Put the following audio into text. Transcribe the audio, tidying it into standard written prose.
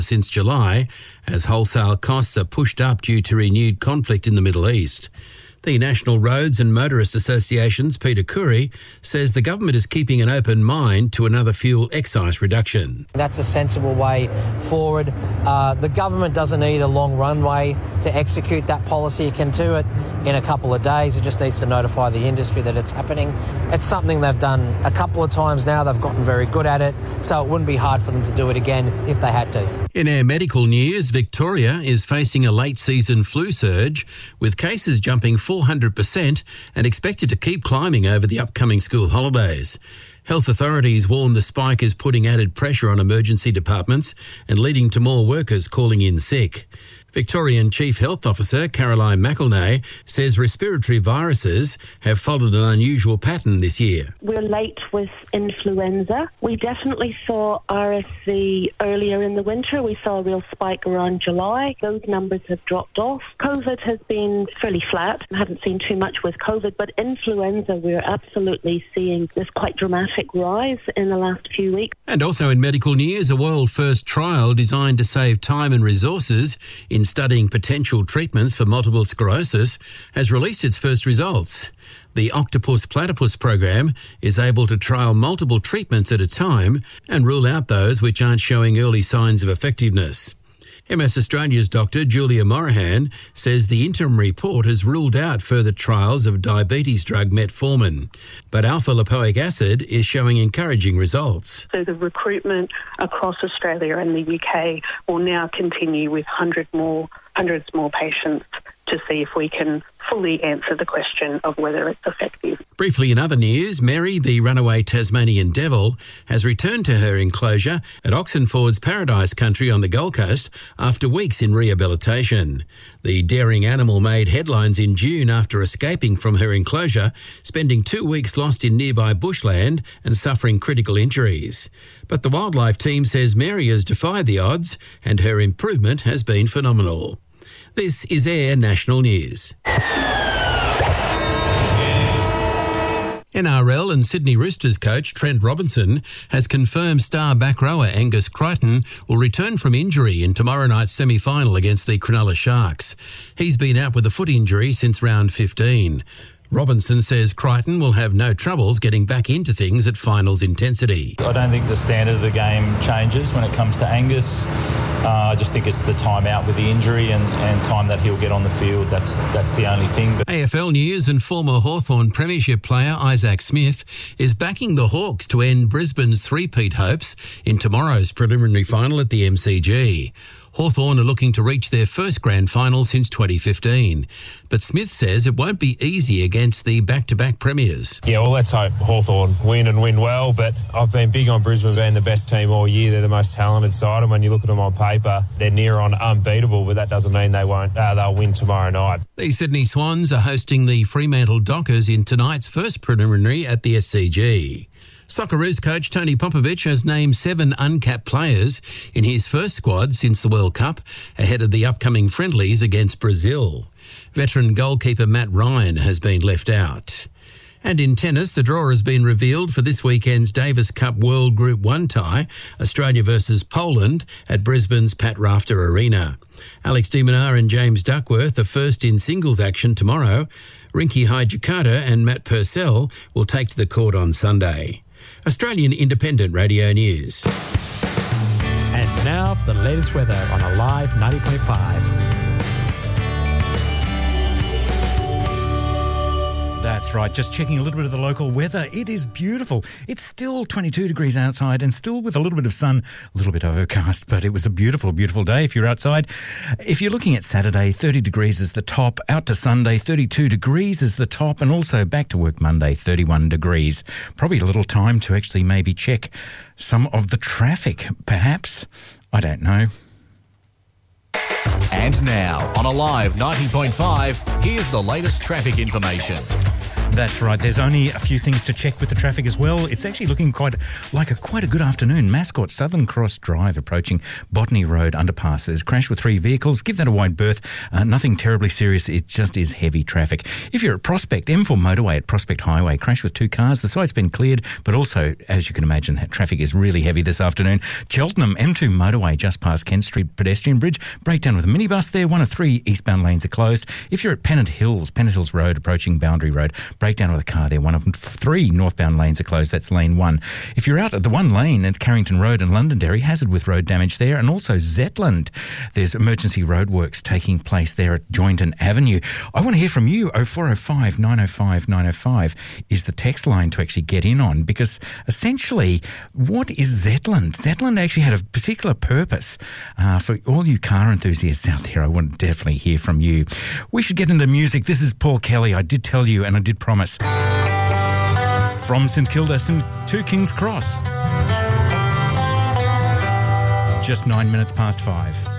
since July, as wholesale costs are pushed up due to renewed conflict in the Middle East. The National Roads and Motorist Association's Peter Curry says the government is keeping an open mind to another fuel excise reduction. That's a sensible way forward. The government doesn't need a long runway to execute that policy. It can do it in a couple of days. It just needs to notify the industry that it's happening. It's something they've done a couple of times now. They've gotten very good at it, so it wouldn't be hard for them to do it again if they had to. In our medical news, Victoria is facing a late-season flu surge, with cases jumping 400% and expected to keep climbing over the upcoming school holidays. Health authorities warn the spike is putting added pressure on emergency departments and leading to more workers calling in sick. Victorian Chief Health Officer Caroline McElnay says respiratory viruses have followed an unusual pattern this year. We're late with influenza. We definitely saw RSV earlier in the winter. We saw a real spike around July. Those numbers have dropped off. COVID has been fairly flat. I haven't seen too much with COVID, but influenza, we're absolutely seeing this quite dramatic rise in the last few weeks. And also in medical news, a world-first trial designed to save time and resources in studying potential treatments for multiple sclerosis has released its first results. The Octopus Platypus program is able to trial multiple treatments at a time and rule out those which aren't showing early signs of effectiveness. MS Australia's Dr. Julia Morahan says the interim report has ruled out further trials of diabetes drug metformin, but alpha-lipoic acid is showing encouraging results. So the recruitment across Australia and the UK will now continue with hundreds more patients to see if we can fully answer the question of whether it's effective. Briefly in other news, Mary, the runaway Tasmanian devil, has returned to her enclosure at Oxenford's Paradise Country on the Gold Coast after weeks in rehabilitation. The daring animal made headlines in June after escaping from her enclosure, spending 2 weeks lost in nearby bushland and suffering critical injuries. But the wildlife team says Mary has defied the odds and her improvement has been phenomenal. This is Air National News. NRL and Sydney Roosters coach Trent Robinson has confirmed star back rower Angus Crichton will return from injury in tomorrow night's semi-final against the Cronulla Sharks. He's been out with a foot injury since round 15. Robinson says Crichton will have no troubles getting back into things at finals intensity. I don't think the standard of the game changes when it comes to Angus. I just think it's the time out with the injury and time that he'll get on the field. That's the only thing. AFL news, and former Hawthorn Premiership player Isaac Smith is backing the Hawks to end Brisbane's three-peat hopes in tomorrow's preliminary final at the MCG. Hawthorn are looking to reach their first grand final since 2015. But Smith says it won't be easy against the back-to-back premiers. Yeah, well, let's hope Hawthorn win and win well. But I've been big on Brisbane being the best team all year. They're the most talented side. And when you look at them on paper, they're near on unbeatable. But that doesn't mean they won't. They'll win tomorrow night. The Sydney Swans are hosting the Fremantle Dockers in tonight's first preliminary at the SCG. Socceroos coach Tony Popovic has named 7 uncapped players in his first squad since the World Cup ahead of the upcoming friendlies against Brazil. Veteran goalkeeper Matt Ryan has been left out. And in tennis, the draw has been revealed for this weekend's Davis Cup World Group 1 tie, Australia versus Poland at Brisbane's Pat Rafter Arena. Alex de Minaur and James Duckworth are first in singles action tomorrow. Rinky Hijikata and Matt Purcell will take to the court on Sunday. Australian Independent Radio News. And now for the latest weather on Alive 90.5. That's right, just checking a little bit of the local weather. It is beautiful. It's still 22 degrees outside and still with a little bit of sun, a little bit overcast, but it was a beautiful, beautiful day if you're outside. If you're looking at Saturday, 30 degrees is the top. Out to Sunday, 32 degrees is the top. And also back to work Monday, 31 degrees. Probably a little time to actually maybe check some of the traffic, perhaps. I don't know. And now, on Alive 90.5, here's the latest traffic information. That's right. There's only a few things to check with the traffic as well. It's actually looking quite a good afternoon. Mascot, Southern Cross Drive, approaching Botany Road underpass. There's a crash with 3 vehicles. Give that a wide berth. Nothing terribly serious. It just is heavy traffic. If you're at Prospect, M4 motorway at Prospect Highway, crash with 2 cars. The site's been cleared, but also, as you can imagine, traffic is really heavy this afternoon. Cheltenham, M2 motorway just past Kent Street pedestrian bridge. Breakdown with a minibus there. 1 of 3 eastbound lanes are closed. If you're at Pennant Hills Road, approaching Boundary Road, breakdown with a car there. 1 of 3 northbound lanes are closed. That's lane 1. If you're out at the 1 lane at Carrington Road and Londonderry, hazard with road damage there. And also Zetland, there's emergency roadworks taking place there at Joynton Avenue. I want to hear from you. 0405 905 905 is the text line to actually get in on, because essentially, what is Zetland? Zetland actually had a particular purpose for all you car enthusiasts out there. I want to definitely hear from you. We should get into music. This is Paul Kelly. I did tell you, and I did promise. From St Kilda to King's Cross. Just 9 minutes past 5.